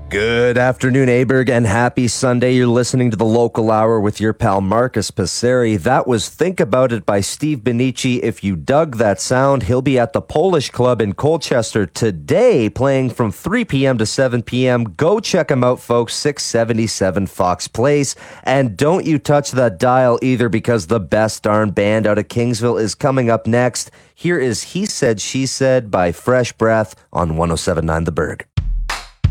Good afternoon, Aberg, and happy Sunday. You're listening to the Local Hour with your pal Marcus Passeri. That was Think About It by Steve Benici. If you dug that sound, he'll be at the Polish Club in Colchester today, playing from 3 p.m. to 7 p.m. Go check him out, folks, 677 Fox Place. And don't you touch that dial either, because the best darn band out of Kingsville is coming up next. Here is He Said, She Said by Fresh Breath on 107.9 The Berg.